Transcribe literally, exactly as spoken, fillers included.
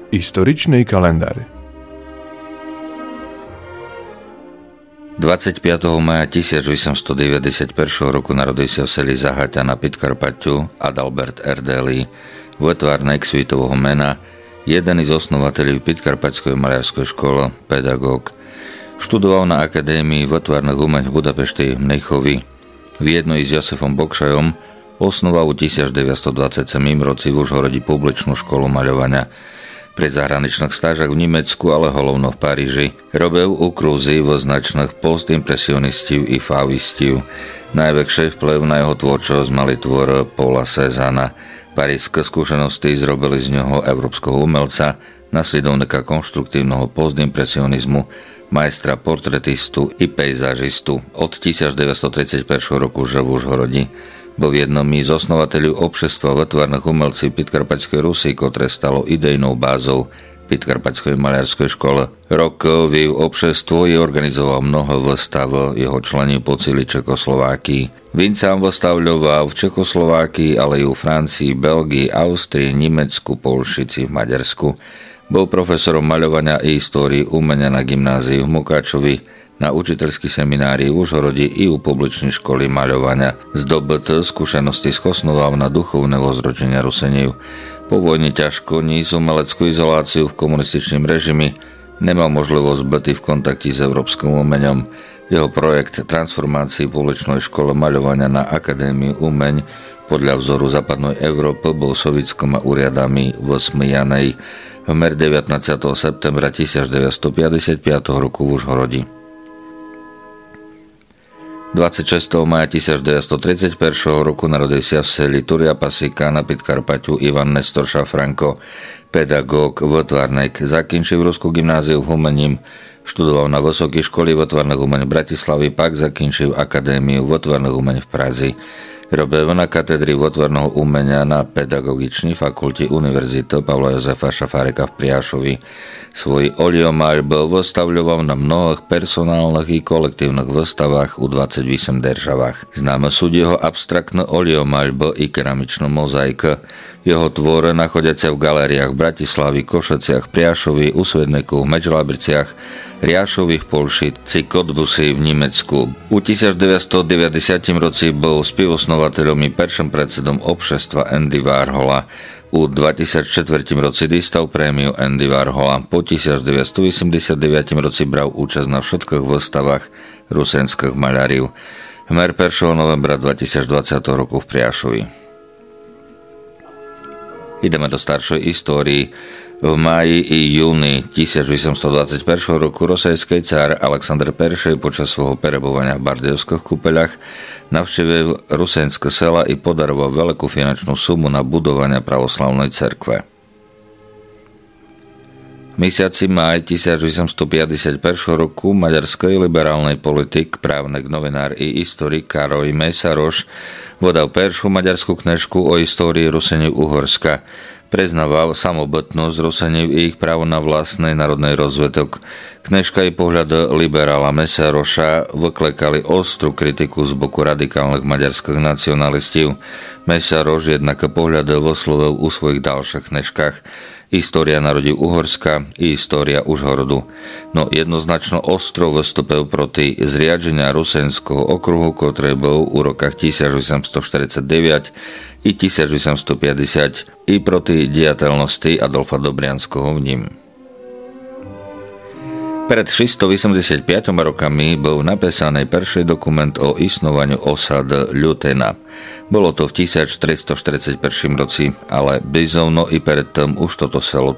Историчный календарь. dvadsiateho piateho mája tisícosemstodeväťdesiatjeden roku narodil sa v seli Zahaťa na Podkarpaťu Adalbert Erdely, výtvarník svitového mena, jeden z osnovateľov Podkarpatskej maliarskej školy, pedagóg. Študoval na Akadémii výtvarných umení v Budapešti Mnichovi. V jednej s Josefom Bokšajom osnoval v devätnásťstodvadsaťsedem roci v Užhorodi publičnú školu maľovania. Pri zahraničných stážach v Nemecku, ale hlavne v Paríži robil ukrúzy vo značných postimpresionistov i fauvistov. Najväčší vplyv na jeho tvorčosť mali tvor Paula Cézanna. Parížské skúsenosti zrobili z neho európskeho umelca, nasledovníka konštruktívneho postimpresionizmu, majstra portretistu i pejzažistu. Od devätnásťtridsaťjeden roku žil v Užhorodi. Bol jednom z osnovateľov obšestva výtvarných umelcov Podkarpatskej Rusy, ktoré stalo idejnou bázou Podkarpatskej maliarskej školy. Rok viedol obšestvo i organizoval mnoho výstav, jeho členi po celej Čekoslovákii. Vin sám vystavľoval v Čekoslovákii, ale i u Francii, Belgii, Austrii, Nemecku, Polšici, Maďarsku. Bol profesorom maľovania i histórii umenia na gymnáziu v Mukáčovi, na učiteľskej seminárii v Užhorodi i u publičnej školy maľovania. Zdobyté skúsenosti skosnoval na duchovné возрождenie Ruseniev. Po vojne ťažko níz umeleckú izoláciu v komunističnom režime, nemal možnosť byť v kontakte s európskym umením. Jeho projekt transformácie publičnej školy maľovania na Akadémiu umeň podľa vzoru západnej Európy bol sovietskými úriadami vysmijanej v mer devätnásteho septembra devätnásťstopäťdesiatpäť roku v Užhorodi. dvadsiateho šiesteho mája devätnásťtridsaťjeden roku narodil sa v seli Turja-Pasíka na Podkarpaťu Ivan Nestor Šafranko, pedagóg, výtvarník. Zakončil Ruskú gymnáziu v umení, študoval na Vysokej škole výtvarných umení v Bratislavi, pak zakončil Akadémiu výtvarných umení v Praze. Robil na katedri výtvarného umenia na Pedagogičnej fakulte Univerzity Pavla Jozefa Šafárika v Priašovi. Svoj oliomaľby vystavľoval na mnohých personálnych i kolektívnych výstavách u dvadsaťosem državách. Známe sú jeho abstraktné oliomaľby i keramičná mozaika. Jeho tvory nachádzajúce v galériách v Bratislavi, Košiciach, Priašovi, u Svedniku, v Medžlabriciach, Riašových Polšici, Cottbusi v Nemecku. U devätnásťstodeväťdesiat roci bol spivosnovateľom i prvým predsedom obšestva Andy Warhola. U dvetisícštyri roci dostal prémiu Andy Warhola. Po devätnásťstoosemdesiatdeväť roci bral účasť na všetkých výstavách rusenských maľariv. Hmer prvého novembra dvetisícdvadsať roku v Priašovi. Ideme do staršej histórii. V máji i júni osemnásťstodvadsaťjeden roku rosajský cár Alexander I počas svojho perebovania v Bardejovských kúpeľach navštívil rusenské sela i podaroval veľkú finančnú sumu na budovanie pravoslavnej cerkve. V mesiaci máj osemnásťstopäťdesiatjeden roku maďarský liberálny politik, právnik, novinár i historik Károly Mészáros vydal prvú maďarskú knižku o histórii Ruseniev Uhorska. Preznával samobytnosť Ruseniev i ich právo na vlastný národný rozvedok. Knižka i pohľad liberála Mészároša vyklekali ostrú kritiku z boku radikálnych maďarských nacionalistov. Mészároš jednak pohľad vyslovil u svojich ďalších knižkách História národov Uhorska i História Užhorodu. No jednoznačno ostro vystúpil proti zriadenia rusenského okruhu, ktorý bol u rokách osemnásťstoštyridsaťdeväť i osemnásťstopäťdesiat i proti diateľnosti Adolfa Dobrianskeho v ním. Pred šesťstoosemdesiatpäť rokami bol napísaný prvý dokument o istnovaniu osad Ľutena. Bolo to v tisícštyristoštyridsaťjeden roci, ale bizovno i predtým už toto selo